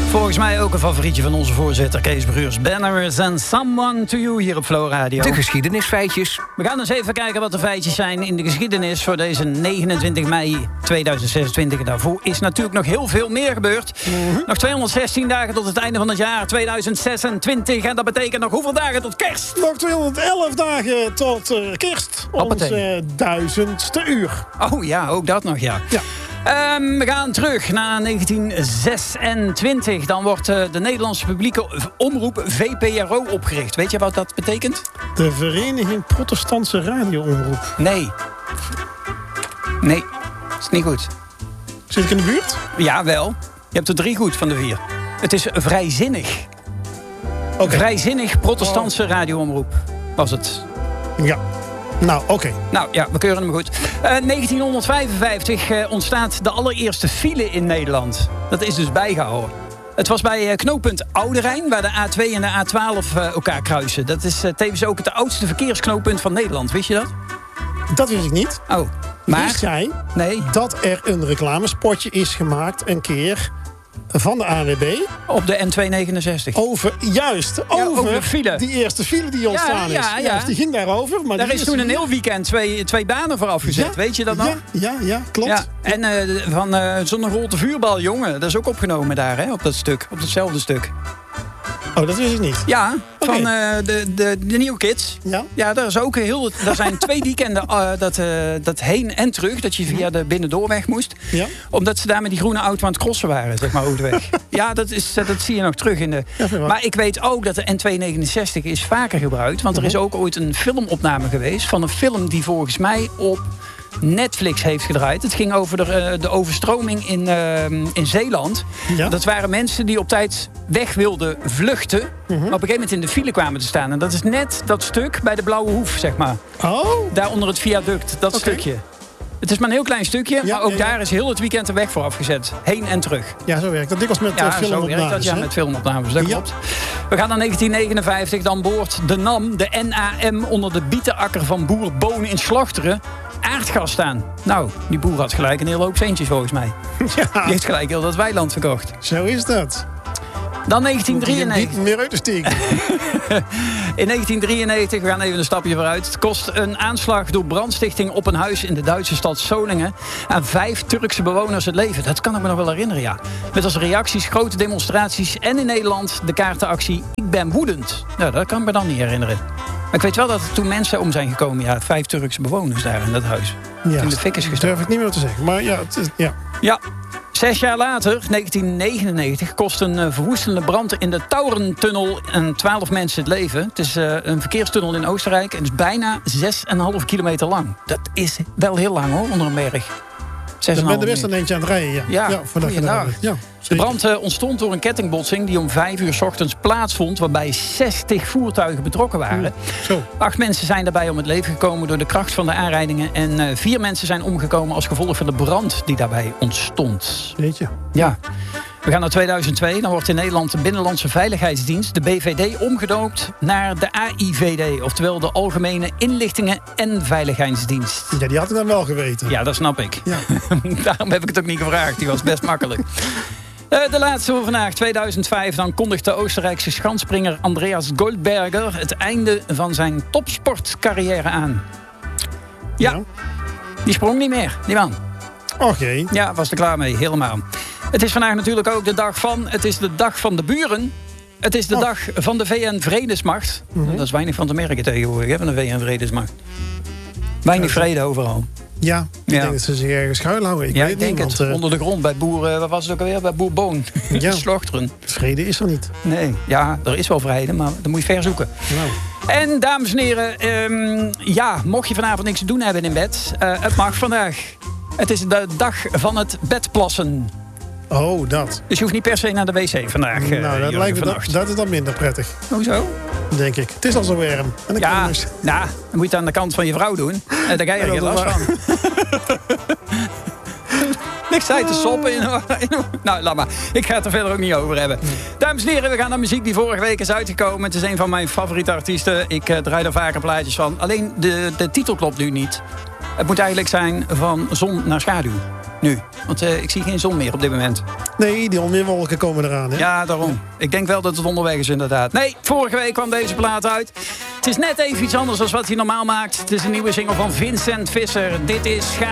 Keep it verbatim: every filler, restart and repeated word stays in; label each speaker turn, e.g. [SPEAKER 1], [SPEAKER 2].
[SPEAKER 1] Volgens mij ook een favorietje van onze voorzitter Kees Bruurs. Banners and Someone to You hier op Flow Radio.
[SPEAKER 2] De geschiedenisfeitjes.
[SPEAKER 1] We gaan eens even kijken wat de feitjes zijn in de geschiedenis voor deze negenentwintig mei tweeduizend zesentwintig. En daarvoor is natuurlijk nog heel veel meer gebeurd. Mm-hmm. Nog tweehonderdzestien dagen tot het einde van het jaar tweeduizend zesentwintig. En dat betekent nog hoeveel dagen tot kerst?
[SPEAKER 3] Nog tweehonderdelf dagen tot uh, kerst. Ons uh, duizendste uur.
[SPEAKER 1] Oh ja, ook dat nog, ja.
[SPEAKER 3] Ja.
[SPEAKER 1] Um, we gaan terug naar negentien zesentwintig. Dan wordt uh, de Nederlandse publieke omroep V P R O opgericht. Weet je wat dat betekent?
[SPEAKER 3] De Vereniging Protestantse Radio-omroep.
[SPEAKER 1] Nee. Nee, is niet goed.
[SPEAKER 3] Zit ik in de buurt?
[SPEAKER 1] Ja, wel. Je hebt er drie goed van de vier. Het is vrijzinnig. Okay. Vrijzinnig Protestantse oh. Radio-omroep was het.
[SPEAKER 3] Ja. Nou, oké. Okay.
[SPEAKER 1] Nou ja, we keuren hem goed. Uh, negentienhonderdvijfenvijftig uh, ontstaat de allereerste file in Nederland. Dat is dus bijgehouden. Het was bij uh, knooppunt Oude Rijn, waar de A twee en de A twaalf uh, elkaar kruisen. Dat is uh, tevens ook het oudste verkeersknooppunt van Nederland. Wist je dat?
[SPEAKER 3] Dat wist ik niet.
[SPEAKER 1] Oh, maar...
[SPEAKER 3] Wist jij
[SPEAKER 1] nee.
[SPEAKER 3] dat er een reclamespotje is gemaakt een keer van de A N W B
[SPEAKER 1] op de N tweehonderdnegenenzestig.
[SPEAKER 3] Over, juist,
[SPEAKER 1] ja,
[SPEAKER 3] over,
[SPEAKER 1] over de file.
[SPEAKER 3] Die eerste file die ontstaan
[SPEAKER 1] ja, ja,
[SPEAKER 3] is.
[SPEAKER 1] Ja.
[SPEAKER 3] Juist, die ging daarover. Maar
[SPEAKER 1] daar is toen een heel weekend twee, twee banen voor afgezet. Ja, weet je dat nog?
[SPEAKER 3] Ja, ja, ja klopt. Ja.
[SPEAKER 1] En uh, van uh, zo'n rolte vuurbal, jongen, dat is ook opgenomen daar, hè, op dat stuk, op datzelfde stuk.
[SPEAKER 3] Oh, dat wist ik niet.
[SPEAKER 1] Ja, van okay. uh, de, de, de New Kids.
[SPEAKER 3] Ja?
[SPEAKER 1] Ja, daar is ook heel. Er zijn twee weekenden uh, dat, uh, dat heen en terug, dat je via de Binnendoorweg moest. Ja? Omdat ze daar met die groene auto aan het crossen waren, zeg maar, over de weg. Ja, dat, is, uh, dat zie je nog terug in de. Ja, maar ik weet ook dat de N tweehonderdnegenenzestig is vaker gebruikt. Want er is ook ooit een filmopname geweest van een film die volgens mij op Netflix heeft gedraaid. Het ging over de, uh, de overstroming in, uh, in Zeeland. Ja? Dat waren mensen die op tijd weg wilden vluchten. Uh-huh. Maar op een gegeven moment in de file kwamen te staan. En dat is net dat stuk bij de Blauwe Hoef, zeg maar.
[SPEAKER 3] Oh.
[SPEAKER 1] Daar onder het viaduct, dat okay. stukje. Het is maar een heel klein stukje, ja, maar ook ja, ja. daar is heel het weekend de weg voor afgezet. Heen en terug.
[SPEAKER 3] Ja, zo werkt dat dikwijls met
[SPEAKER 1] ja,
[SPEAKER 3] filmopnames.
[SPEAKER 1] Zo werkt dat, ja, met filmopnames, dat ja. klopt. We gaan naar negentien negenenvijftig, dan boort de N A M, de N A M, onder de bietenakker van boer Boon in Slochteren aardgas staan. Nou, die boer had gelijk een hele hoop centjes volgens mij. Ja. Die heeft gelijk heel dat weiland verkocht.
[SPEAKER 3] Zo is dat.
[SPEAKER 1] Dan negentien drieënnegentig.
[SPEAKER 3] Niet meer uit te steken.
[SPEAKER 1] In negentien drieënnegentig, we gaan even een stapje vooruit. Het kost een aanslag door brandstichting op een huis in de Duitse stad Solingen aan vijf Turkse bewoners het leven. Dat kan ik me nog wel herinneren, ja. Met als reacties grote demonstraties en in Nederland de kaartenactie Ik ben woedend. Nou, dat kan ik me dan niet herinneren. Maar ik weet wel dat er toen mensen om zijn gekomen. Ja, vijf Turkse bewoners daar in dat huis.
[SPEAKER 3] Ja,
[SPEAKER 1] toen de fik is gestoken.
[SPEAKER 3] Dat durf ik niet meer te zeggen. Maar ja, het, ja.
[SPEAKER 1] Ja. Zes jaar later, negentien negenennegentig, kost een uh, verwoestende brand in de Taurentunnel en twaalf mensen het leven. Het is uh, een verkeerstunnel in Oostenrijk en is bijna zes komma vijf kilometer lang. Dat is wel heel lang hoor, onder een berg.
[SPEAKER 3] Dan ben je best een eentje aan het rijden, ja.
[SPEAKER 1] Ja,
[SPEAKER 3] ja,
[SPEAKER 1] ja, ja de brand uh, ontstond door een kettingbotsing die om vijf uur 's ochtends plaatsvond, waarbij zestig voertuigen betrokken waren.
[SPEAKER 3] Zo.
[SPEAKER 1] Acht mensen zijn daarbij om het leven gekomen door de kracht van de aanrijdingen. En uh, vier mensen zijn omgekomen als gevolg van de brand die daarbij ontstond.
[SPEAKER 3] Weet je?
[SPEAKER 1] Ja. We gaan naar tweeduizend twee. Dan wordt in Nederland de Binnenlandse Veiligheidsdienst, de B V D, omgedoopt naar de A I V D. Oftewel de Algemene Inlichtingen en Veiligheidsdienst.
[SPEAKER 3] Ja, die had ik dan wel geweten.
[SPEAKER 1] Ja, dat snap ik.
[SPEAKER 3] Ja.
[SPEAKER 1] Daarom heb ik het ook niet gevraagd. Die was best makkelijk. Uh, de laatste voor vandaag, tweeduizend vijf. Dan kondigt de Oostenrijkse schansspringer Andreas Goldberger het einde van zijn topsportcarrière aan. Ja, ja. Die sprong niet meer, die man.
[SPEAKER 3] Och jee.
[SPEAKER 1] Ja, was er klaar mee, helemaal. Het is vandaag natuurlijk ook de dag van... Het is de dag van de buren. Het is de oh. dag van de V N-Vredesmacht. Mm-hmm. Dat is weinig van te merken tegenwoordig, hè, van de V N-Vredesmacht. Weinig vrede overal.
[SPEAKER 3] Ja, ik
[SPEAKER 1] ja.
[SPEAKER 3] denk dat ze zich ergens schuilhouden. Ik
[SPEAKER 1] ja,
[SPEAKER 3] weet
[SPEAKER 1] ik denk
[SPEAKER 3] niet,
[SPEAKER 1] het.
[SPEAKER 3] Want, uh...
[SPEAKER 1] onder de grond bij boer... Uh, wat was het ook alweer? Bij boer Boon. Ja. Slochteren.
[SPEAKER 3] Vrede is er niet.
[SPEAKER 1] Nee, ja, er is wel vrede, maar dan moet je ver zoeken.
[SPEAKER 3] Nou.
[SPEAKER 1] En dames en heren, um, ja, mocht je vanavond niks te doen hebben in bed... Uh, het mag vandaag. Het is de dag van het bedplassen.
[SPEAKER 3] Oh, dat.
[SPEAKER 1] Dus je hoeft niet per se naar de wc vandaag. Uh,
[SPEAKER 3] nou, dat, lijkt me dat, dat is dan minder prettig.
[SPEAKER 1] Hoezo?
[SPEAKER 3] Denk ik. Het is al zo warm. En dan
[SPEAKER 1] ja,
[SPEAKER 3] dus...
[SPEAKER 1] nou, dan moet je het aan de kant van je vrouw doen. En daar ga je er geen last van. Niks uit te soppen. In, in, nou, laat maar. Ik ga het er verder ook niet over hebben. Dames en heren, we gaan naar muziek die vorige week is uitgekomen. Het is een van mijn favoriete artiesten. Ik uh, draai er vaker plaatjes van. Alleen de, de titel klopt nu niet. Het moet eigenlijk zijn van zon naar schaduw. nu. Want uh, ik zie geen zon meer op dit moment.
[SPEAKER 3] Nee, die onweerwolken komen eraan. Hè?
[SPEAKER 1] Ja, daarom. Ja. Ik denk wel dat het onderweg is inderdaad. Nee, vorige week kwam deze plaat uit. Het is net even iets anders dan wat hij normaal maakt. Het is een nieuwe single van Vincent Visser. Dit is